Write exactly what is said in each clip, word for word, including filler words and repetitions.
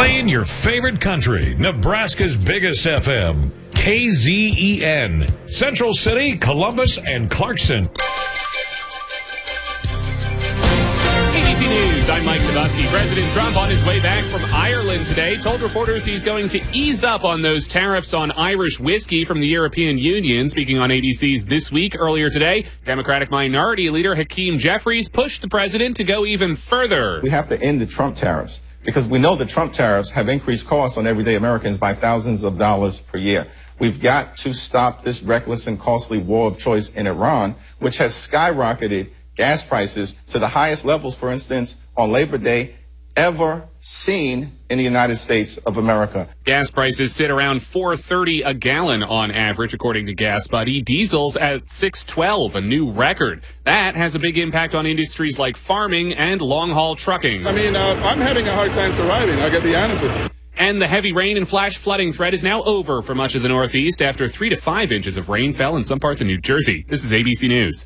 Playing your favorite country, Nebraska's biggest F M, K Z E N, Central City, Columbus, and Clarkson. A B C News, I'm Mike Tedusky. President Trump on his way back from Ireland today told reporters he's going to ease up on those tariffs on Irish whiskey from the European Union. Speaking on A B C's This Week earlier today, Democratic Minority Leader Hakeem Jeffries pushed the president to go even further. We have to end the Trump tariffs, because we know the Trump tariffs have increased costs on everyday Americans by thousands of dollars per year. We've got to stop this reckless and costly war of choice in Iran, which has skyrocketed gas prices to the highest levels, for instance, on Labor Day, ever seen in the United States of America. Gas prices sit around four thirty a gallon on average, according to Gas Buddy. Diesel's at six twelve, a new record. That has a big impact on industries like farming and long-haul trucking. I mean, uh, I'm having a hard time surviving, I gotta be honest with you. And the heavy rain and flash flooding threat is now over for much of the Northeast after three to five inches of rain fell in some parts of New Jersey. This is A B C News.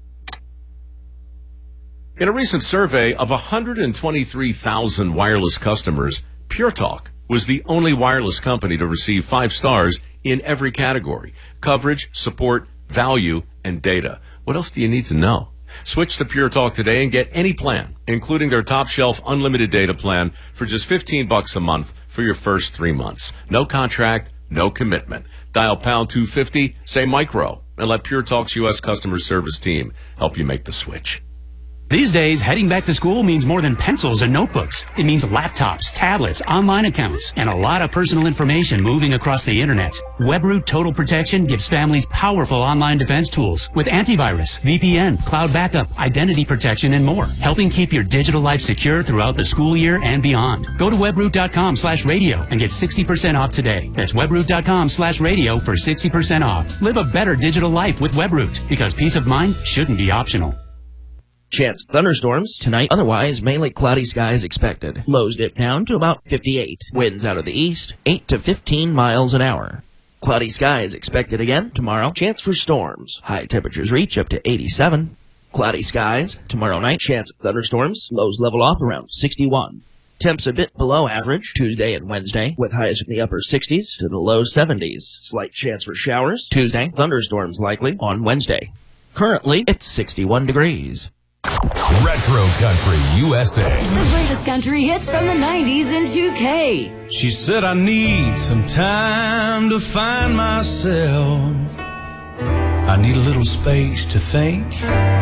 In a recent survey of one hundred twenty-three thousand wireless customers, Pure Talk was the only wireless company to receive five stars in every category: coverage, support, value, and data. What else do you need to know? Switch to Pure Talk today and get any plan, including their top shelf unlimited data plan, for just fifteen bucks a month for your first three months. No contract, no commitment. Dial pound two fifty, say micro, and let Pure Talk's U S customer service team help you make the switch. These days, heading back to school means more than pencils and notebooks. It means laptops, tablets, online accounts, and a lot of personal information moving across the internet. WebRoot Total Protection gives families powerful online defense tools with antivirus, V P N, cloud backup, identity protection, and more, helping keep your digital life secure throughout the school year and beyond. Go to webroot.com slash radio and get sixty percent off today. That's webroot.com slash radio for sixty percent off. Live a better digital life with WebRoot, because peace of mind shouldn't be optional. Chance of thunderstorms tonight, otherwise mainly cloudy skies expected. Lows dip down to about fifty-eight. Winds out of the east, eight to fifteen miles an hour. Cloudy skies expected again tomorrow. Chance for storms. High temperatures reach up to eighty-seven. Cloudy skies tomorrow night. Chance of thunderstorms. Lows level off around sixty-one. Temps a bit below average Tuesday and Wednesday, with highs in the upper sixties to the low seventies. Slight chance for showers Tuesday. Thunderstorms likely on Wednesday. Currently, it's sixty-one degrees. Retro Country U S A. The greatest country hits from the nineties in two K. She said I need some time to find myself. I need a little space to think.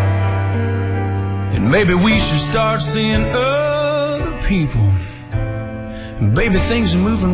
And maybe we should start seeing other people. And baby, things are moving